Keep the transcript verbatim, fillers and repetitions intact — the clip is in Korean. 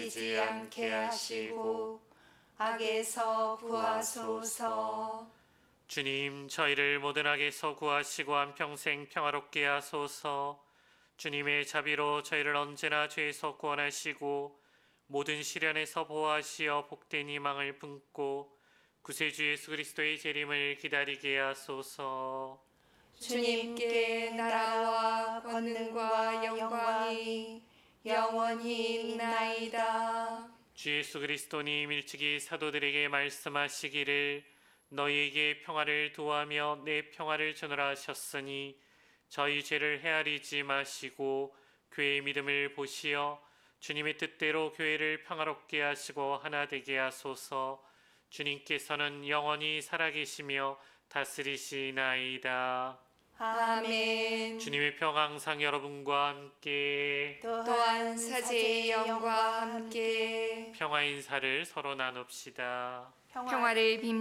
빠지지 않게 하시고 악에서 구하소서. 주님, 저희를 모든 악에서 구하시고 한평생 평화롭게 하소서. 주님의 자비로 저희를 언제나 죄에서 구원하시고 모든 시련에서 보호하시어 복된 희망을 품고 구세주 예수 그리스도의 재림을 기다리게 하소서. 주님께 나라와 권능과 영광이 영원히 있나이다. 주 예수 그리스도님 일찍이 사도들에게 말씀하시기를 너희에게 평화를 도하며 내 평화를 주노라 하셨으니 저희 죄를 헤아리지 마시고 교회의 믿음을 보시어 주님의 뜻대로 교회를 평화롭게 하시고 하나 되게 하소서. 주님께서는 영원히 살아계시며 다스리시나이다. 아멘. 주님의 평화 항상 여러분과 함께. 또한 사제의 영과 함께 평화 인사를 서로 나눕시다. 평화를 빕니다.